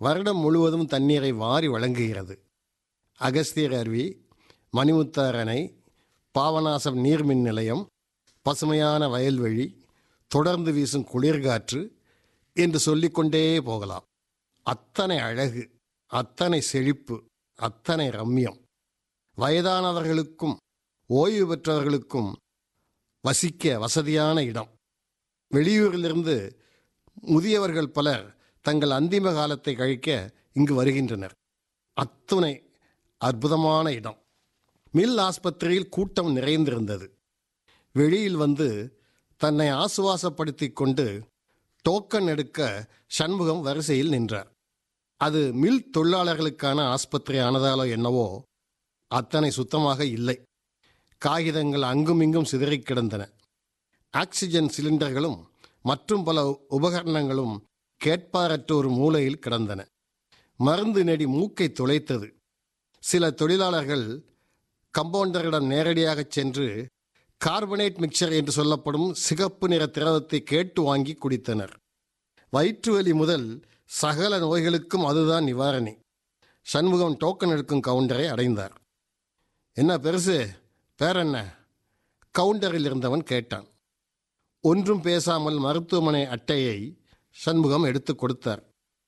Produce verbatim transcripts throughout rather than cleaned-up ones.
வருடம் முழுவதும் தண்ணீரை வாரி வழங்குகிறது. அகஸ்தியர் அருவி, மணிமுத்தாறு அணை, பாபநாசம் நீர்மின் நிலையம், பசுமையான வயல்வெளி, தொடர்ந்து வீசும் குளிர்காற்று என்று சொல்லிக்கொண்டே போகலாம். அத்தனை அழகு, அத்தனை செழிப்பு, அத்தனை ரம்யம். வயதானவர்களுக்கும் ஓய்வு பெற்றவர்களுக்கும் வசிக்க வசதியான இடம். வெளியூரிலிருந்து முதியவர்கள் பலர் தங்கள் அந்திம காலத்தை கழிக்க இங்கு வருகின்றனர். அத்துணை அற்புதமான இடம். மில் ஆஸ்பத்திரியில் கூட்டம் நிறைந்திருந்தது. வெளியில் வந்து தன்னை ஆசுவாசப்படுத்தி கொண்டு டோக்கன் எடுக்க சண்முகம் வரிசையில் நின்றார். அது மில் தொழிலாளர்களுக்கான ஆஸ்பத்திரி ஆனதாலோ என்னவோ அத்தனை சுத்தமாக இல்லை. காகிதங்கள் அங்கும் இங்கும் சிதறி கிடந்தன. ஆக்சிஜன் சிலிண்டர்களும் மற்றும் பல உபகரணங்களும் கேட்பாரற்ற ஒரு மூலையில் கிடந்தன. மருந்து நெடி மூக்கை துளைத்தது. சில தொழிலாளர்கள் கம்பவுண்டரிடம் நேரடியாக சென்று கார்பனேட் மிக்சர் என்று சொல்லப்படும் சிகப்பு நிற திரவத்தை கேட்டு வாங்கி குடித்தனர். வயிற்றுவலி முதல் சகல நோய்களுக்கும் அதுதான் நிவாரணி. சண்முகம் டோக்கன் எடுக்கும் கவுண்டரை அடைந்தார். என்ன பெருசு, பேரென்ன? கவுண்டரில் இருந்தவன் கேட்டான். ஒன்றும் பேசாமல் மருத்துவமனை அட்டையை சண்முகம் எடுத்து கொடுத்தார்.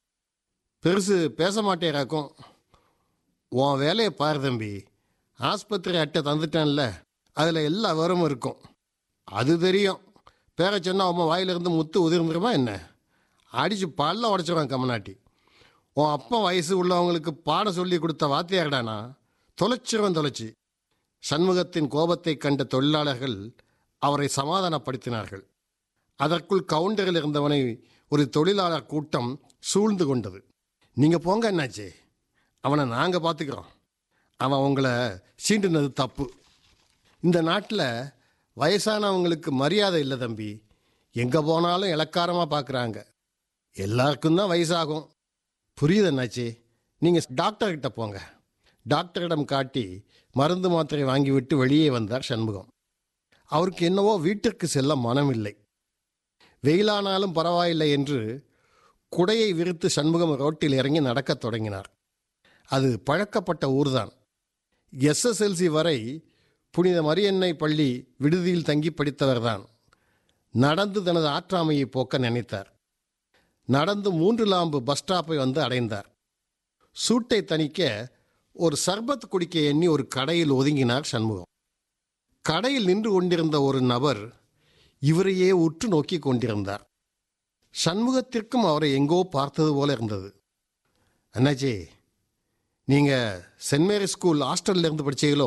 பெருசு பேச மாட்டேராக்கும். உன் வேலையை பாரு தம்பி, ஆஸ்பத்திரி அட்டை தந்துட்டான்ல, அதில் எல்லா விவரமும் இருக்கும். அது தெரியும். பேரை சொன்னால் உன் வாயிலிருந்து முத்து உதிர்ந்துருமா என்ன? அடித்து பல்ல உடச்சிருவான் கம்மநாட்டி. உன் அப்பா வயசு உள்ளவங்களுக்கு பாடம் சொல்லி கொடுத்த வாத்தியார்டானா தொலைச்சிருவன் தொலைச்சி. சண்முகத்தின் கோபத்தை கண்ட தொழிலாளர்கள் அவரை சமாதானப்படுத்தினார்கள். அதற்குள் கவுண்டரில் இருந்தவனை ஒரு தொழிலாளர் கூட்டம் சூழ்ந்து கொண்டது. நீங்கள் போங்க என்னாச்சே, அவனை நாங்கள் பார்த்துக்கிறோம். அவன் உங்களை சீண்டுனது தப்பு. இந்த நாட்டில் வயசானவங்களுக்கு மரியாதை இல்லை தம்பி. எங்கே போனாலும் இலக்காரமாக பார்க்குறாங்க. எல்லாருக்கும் தான் வயசாகும். புரியுது என்னாச்சே, நீங்கள் டாக்டர்கிட்ட போங்க. டாக்டரிடம் காட்டி மருந்து மாத்திரை வாங்கிவிட்டு வெளியே வந்தார் சண்முகம். அவருக்கு என்னவோ வீட்டிற்கு செல்ல மனமில்லை. வெயிலானாலும் பரவாயில்லை என்று குடையை விரித்து சண்முகம் ரோட்டில் இறங்கி நடக்கத் தொடங்கினார். அது பழக்கப்பட்ட ஊர்தான். எஸ்எஸ்எல்சி வரை புனித மரியன்னை பள்ளி விடுதியில் தங்கி படித்தவர்தான். நடந்து தனது ஆற்றாமையை போக்க நினைத்தார். நடந்து மூன்று லாம்பு பஸ் ஸ்டாப்பை வந்து அடைந்தார். சூட்டை தணிக்க ஒரு சர்பத் குடிக்க எண்ணி ஒரு கடையில் ஒதுங்கினார் சண்முகம். கடையில் நின்று கொண்டிருந்த ஒரு நபர் இவரையே உற்று நோக்கி கொண்டிருந்தார். சண்முகத்திற்கும் அவரை எங்கோ பார்த்தது போல இருந்தது. அண்ணாச்சி, நீங்கள் சென்ட் மேரி ஸ்கூல் ஹாஸ்டலில் இருந்து படிச்சீங்களோ?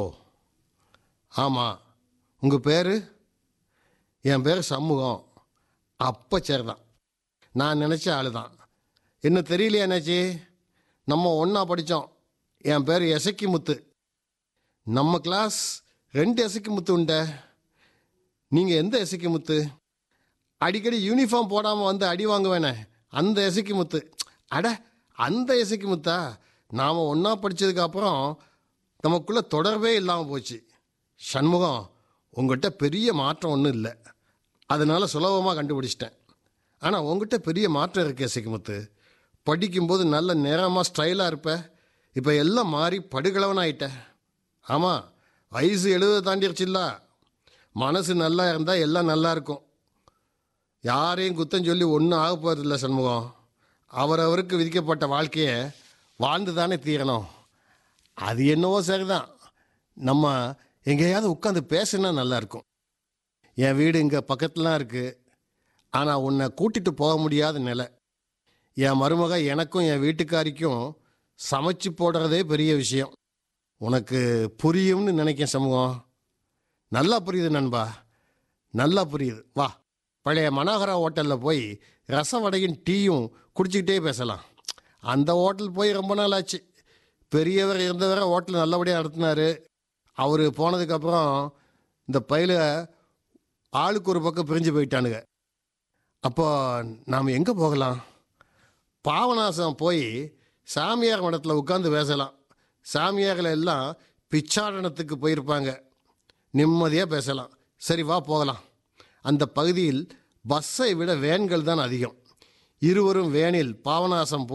ஆமாம். உங்கள் பேர்? என் பேர் சண்முகம். அப்போ சரிதான், நான் நினச்ச ஆள் தான். என்ன தெரியலையா அண்ணாச்சி? நம்ம ஒன்றா படித்தோம். என் பேர் எசக்கி முத்து. நம்ம கிளாஸ் ரெண்டு எசக்கி முத்து உண்ட. நீங்கள் எந்த எசக்கி முத்து? அடிக்கடி யூனிஃபார்ம் போடாமல் வந்து அடி வாங்குவேனே அந்த எசக்கி முத்து. அட, அந்த எசக்கி முத்தா? நாம் ஒன்றா படித்ததுக்கப்புறம் நமக்குள்ளே தொடர்பே இல்லாமல் போச்சு. சண்முகம், உங்கள்கிட்ட பெரிய மாற்றம் ஒன்றும் இல்லை, அதனால் சுலபமாக கண்டுபிடிச்சிட்டேன். ஆனால் உங்கள்கிட்ட பெரிய மாற்றம் இருக்குது எசக்கி முத்து. படிக்கும்போது நல்ல நேரமாக ஸ்டைலாக இருப்ப. இப்போ எல்லாம் மாறி படுகளவனாயிட்ட. ஆமாம், வயசு எழுபது தாண்டிடுச்சுல்ல. மனசு நல்லா இருந்தால் எல்லாம் நல்லா இருக்கும். யாரையும் குத்தம் சொல்லி ஒன்றும் ஆக போகிறதில்ல சண்முகம். அவரவருக்கு விதிக்கப்பட்ட வாழ்க்கையை வாழ்ந்து தானே தீரணும். அது என்னவோ சரிதான். நம்ம எங்கேயாவது உட்காந்து பேசினா நல்லாயிருக்கும். என் வீடு இங்கே பக்கத்துலாம் இருக்குது. ஆனால் உன்னை கூட்டிகிட்டு போக முடியாத நிலை. என் மருமக எனக்கும் என் வீட்டுக்காரிக்கும் சமைச்சு போடுறதே பெரிய விஷயம். உனக்கு புரியும்னு நினைக்கிறேன் சமூகம். நல்லா புரியுது நண்பா, நல்லா புரியுது. வா, பழைய மனோகரா ஹோட்டலில் போய் ரசம் வடையும் டீயும் குடிச்சிக்கிட்டே பேசலாம். அந்த ஹோட்டல் போய் ரொம்ப நாள் ஆச்சு. பெரியவர் இருந்தவரை ஹோட்டல் நல்லபடியாக நடத்தினார். அவர் போனதுக்கப்புறம் இந்த பையில ஆளுக்கு ஒரு பக்கம் பிரிஞ்சு போயிட்டானுங்க. அப்போ நாம் எங்கே போகலாம்? பாபநாசம் போய் சாமியார் மடத்தில் உட்காந்து பேசலாம். சாமியார்கள் எல்லாம் பிச்சாடனத்துக்கு போயிருப்பாங்க. நிம்மதியாக பேசலாம். சரி, வா போகலாம். அந்த பகுதியில் பஸ்ஸை விட வேன்கள் தான் அதிகம். இருவரும் வேனில் பாபநாசம்